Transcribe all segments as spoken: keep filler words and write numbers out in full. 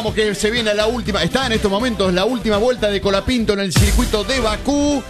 vamos que se viene la última, está en estos momentos la última vuelta de Colapinto en el circuito de Bakú.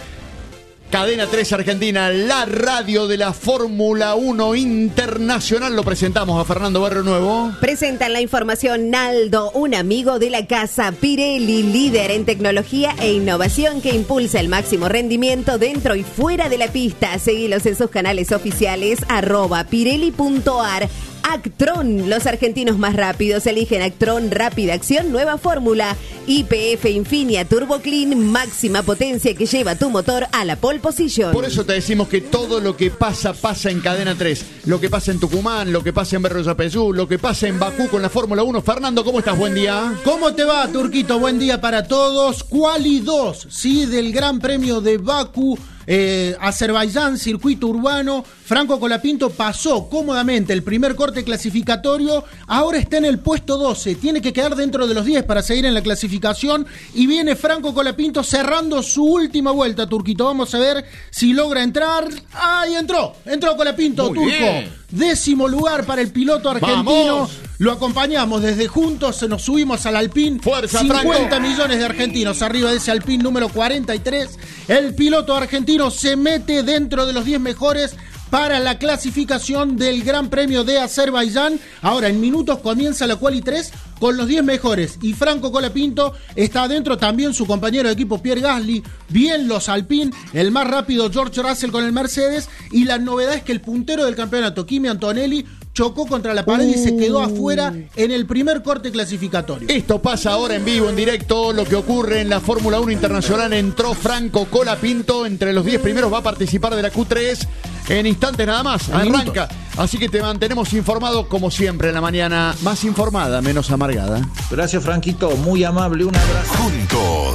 Cadena tres Argentina, la radio de la Fórmula uno Internacional. Lo presentamos a Fernando Barrio Nuevo. Presentan la información Naldo, un amigo de la casa Pirelli, líder en tecnología e innovación que impulsa el máximo rendimiento dentro y fuera de la pista. Seguilos en sus canales oficiales, arroba pirelli.ar. Actron, los argentinos más rápidos eligen Actron Rápida Acción, nueva fórmula. Y P F Infinia Turbo Clean, máxima potencia que lleva tu motor a la pole position. Por eso te decimos que todo lo que pasa, pasa en Cadena tres. Lo que pasa en Tucumán, lo que pasa en Berro Yapeyú, lo que pasa en Bakú con la Fórmula uno. Fernando, ¿cómo estás? Buen día. ¿Cómo te va, Turquito? Buen día para todos. Quali dos, sí, del Gran Premio de Bakú. Eh, Azerbaiyán, circuito urbano. Franco Colapinto pasó cómodamente el primer corte clasificatorio. Ahora está en el puesto doce. Tiene que quedar dentro de los diez para seguir en la clasificación. Y viene Franco Colapinto cerrando su última vuelta, Turquito. Vamos a ver si logra entrar. ¡Ay, entró! Entró Colapinto, Muy Turco. bien. Décimo lugar para el piloto argentino. ¡Vamos! Lo acompañamos desde juntos, nos subimos al Alpine. ¡Fuerza, cincuenta Franco! millones de argentinos arriba de ese Alpine número cuarenta y tres. El piloto argentino se mete dentro de los diez mejores para la clasificación del Gran Premio de Azerbaiyán. Ahora en minutos comienza la Quali tres con los diez mejores. Y Franco Colapinto está adentro, también su compañero de equipo Pierre Gasly. Bien los Alpine, el más rápido George Russell con el Mercedes. Y la novedad es que el puntero del campeonato, Kimi Antonelli, chocó contra la pared uh. y se quedó afuera en el primer corte clasificatorio. Esto pasa ahora en vivo, en directo, lo que ocurre en la Fórmula uno Internacional. Entró Franco Colapinto, entre los diez primeros va a participar de la Q tres en instantes nada más, en arranca. minutos. Así que te mantenemos informado como siempre en la mañana, más informada, menos amargada. Gracias, Franquito, muy amable, un abrazo. Juntos.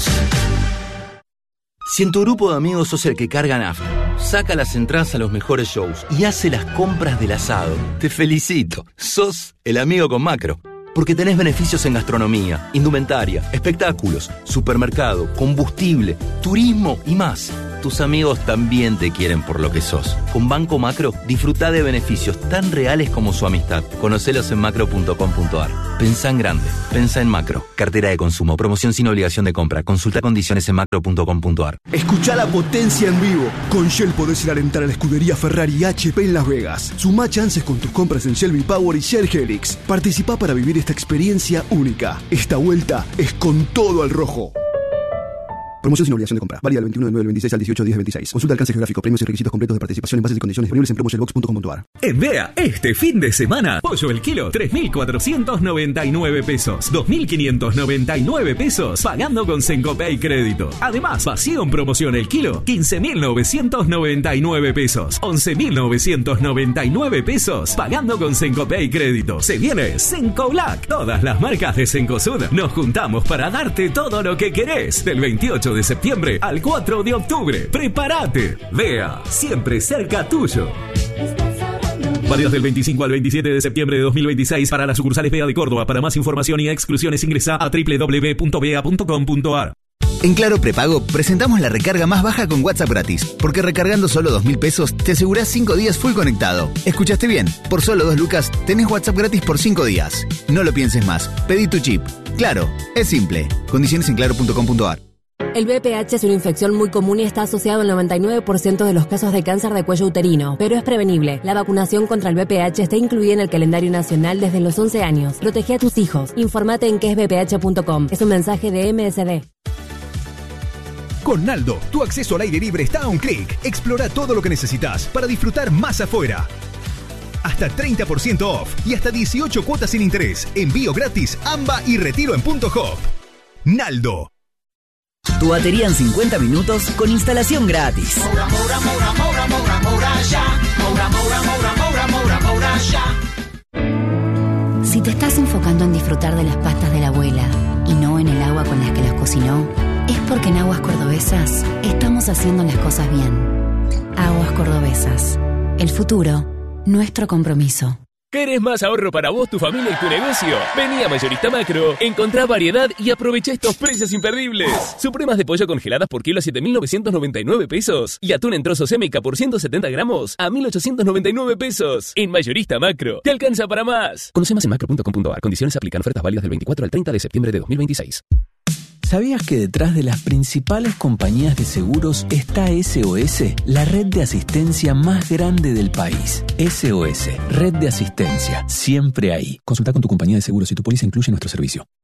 Si en tu grupo de amigos sos el que carga nafta, saca las entradas a los mejores shows y hace las compras del asado, te felicito. Sos el amigo con Macro. Porque tenés beneficios en gastronomía, indumentaria, espectáculos, supermercado, combustible, turismo y más. Tus amigos también te quieren por lo que sos. Con Banco Macro, disfrutá de beneficios tan reales como su amistad. Conocelos en macro punto com punto ar. Pensá en grande. Pensá en Macro. Cartera de consumo. Promoción sin obligación de compra. Consulta condiciones en macro punto com punto ar. Escuchá la potencia en vivo. Con Shell podés ir a alentar a la escudería Ferrari H P en Las Vegas. Sumá chances con tus compras en Shell V-Power y Shell Helix. Participá para vivir esta experiencia única. Esta vuelta es con todo al rojo. Promoción sin obligación de compra. Válida del veintiuno de nueve del veintiséis al dieciocho de diez del veintiséis. Consulta alcance geográfico, premios y requisitos completos de participación en bases y condiciones disponibles en promo shellbox punto com punto ar. En Bea, este fin de semana, pollo el kilo, tres mil cuatrocientos noventa y nueve pesos. dos mil quinientos noventa y nueve pesos, pagando con Sencopay Crédito. Además, vacío en promoción el kilo, quince mil novecientos noventa y nueve pesos. once mil novecientos noventa y nueve pesos, pagando con Sencopay Crédito. Se viene Senco Black. Todas las marcas de Cencosud nos juntamos para darte todo lo que querés. Del veintiocho de septiembre al cuatro de octubre. ¡Prepárate! Vea, siempre cerca tuyo. Válidos del veinticinco al veintisiete de septiembre de dos mil veintiséis para las sucursales Bea de Córdoba. Para más información y exclusiones ingresa a doble u doble u doble u punto bea punto com punto ar. En Claro Prepago presentamos la recarga más baja con WhatsApp gratis, porque recargando solo dos mil pesos te asegurás cinco días full conectado. ¿Escuchaste bien? Por solo dos lucas tenés WhatsApp gratis por cinco días. No lo pienses más, pedí tu chip. Claro, es simple. Condiciones en claro punto com punto ar. El B P H es una infección muy común y está asociado al noventa y nueve por ciento de los casos de cáncer de cuello uterino, pero es prevenible. La vacunación contra el B P H está incluida en el calendario nacional desde los once años. Protege a tus hijos. Infórmate en que es b p h punto com. Es un mensaje de M S D. Con Naldo, tu acceso al aire libre está a un clic. Explora todo lo que necesitas para disfrutar más afuera. Hasta treinta por ciento off y hasta dieciocho cuotas sin interés. Envío gratis, AMBA y retiro en punto hop. Naldo. Tu batería en cincuenta minutos con instalación gratis. Moura, Moura, Moura, Moura, Moura, Moura, ya. Moura, Moura, Moura, Moura, Moura, Moura, ya. Si te estás enfocando en disfrutar de las pastas de la abuela y no en el agua con las que las cocinó, es porque en Aguas Cordobesas estamos haciendo las cosas bien. Aguas Cordobesas. El futuro, nuestro compromiso. ¿Querés más ahorro para vos, tu familia y tu negocio? Vení a Mayorista Macro, encontrá variedad y aprovecha estos precios imperdibles. Supremas de pollo congeladas por kilo a siete mil novecientos noventa y nueve pesos y atún en trozos M K por ciento setenta gramos a mil ochocientos noventa y nueve pesos. En Mayorista Macro, te alcanza para más. Conoce más en macro punto com punto a r. Condiciones aplican. Ofertas válidas del veinticuatro al treinta de septiembre de dos mil veintiséis. ¿Sabías que detrás de las principales compañías de seguros está S O S, la red de asistencia más grande del país? S O S, red de asistencia, siempre ahí. Consulta con tu compañía de seguros si tu póliza incluye nuestro servicio.